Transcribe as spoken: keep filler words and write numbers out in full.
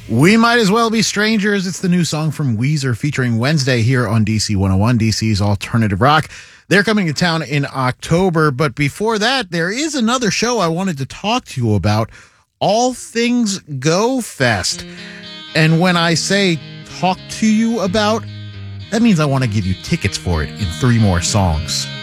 We Might As Well Be Strangers. It's the new song from Weezer featuring Wednesday here on D C one oh one, D C's Alternative Rock. They're coming to town in October, but before that, there is another show I wanted to talk to you about, All Things Go Fest. And when I say talk to you about, that means I want to give you tickets for it in three more songs.